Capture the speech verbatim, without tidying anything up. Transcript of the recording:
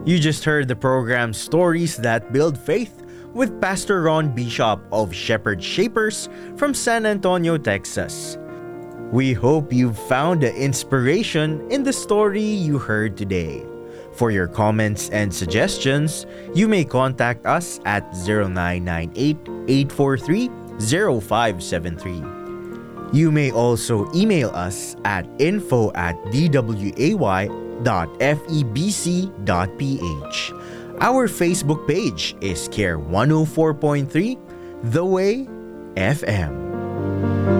You just heard the program Stories That Build Faith with Pastor Ron Bishop of Shepherd Shapers from San Antonio, Texas. We hope you've found the inspiration in the story you heard today. For your comments and suggestions, you may contact us at zero nine nine eight, eight four three, zero five seven three. You may also email us at info at d w a y dot f e b c dot p h. Our Facebook page is Care one oh four point three The Way F M.